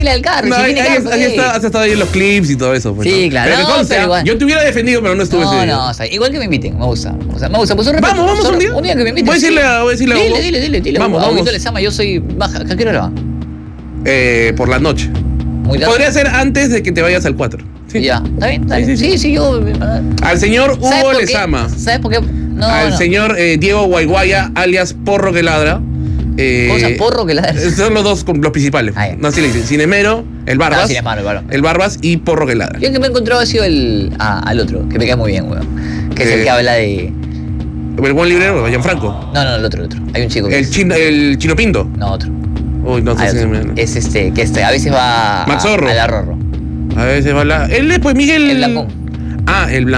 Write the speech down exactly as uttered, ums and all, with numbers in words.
del carro. No, si ahí, tiene ahí, carro, ahí ¿qué? está, has estado ahí en los clips y todo eso. Pues, Sí, ¿no? claro. Pero que No, conste, pero igual. yo te hubiera defendido, pero no estuve ese No, día. no, o sea, igual que me inviten, me gusta. O sea, me gusta. Pues un respeto, Vamos, vamos solo- un día. Un día que me inviten. Voy a decirle sí. a- voy a decirle a Dile, Hugo. dile, dile, dile. Vamos, Hugo, vamos. Huguito Lezama, yo soy baja. ¿A qué hora va? Eh, por la noche. Muy tarde. Podría ser antes de que te vayas al cuatro. Sí. Ya, ¿está bien? ¿Está Sí, bien? sí, Sí, sí. sí, yo... Al señor ¿Sabes Hugo por qué? Lezama. ¿Sabes por qué? No, Al no. señor eh, Diego Guayguaya, alias Porro que ladra. Eh, Cosa porro que ladra. Son los dos los principales. Ah, ya. No, así le dicen. Cinemero, el Barbas. Ah, Cinemero, el Barbas. El Barbas y Porro que ladra. Yo el que me he encontrado ha sido el... Ah, al otro, que me cae muy bien, weón. Que es el Eh, que habla de... El buen librero, Gianfranco. No, no, el otro, el otro. Hay un chico que... El es- chino, el chino pinto. No, otro. Uy, no sé Hay si otro. me- Es este, que este, a veces va... Max Zorro. Al Arrorro. A veces va la. Él es pues Miguel. El Blancón. Ah, el Blanco.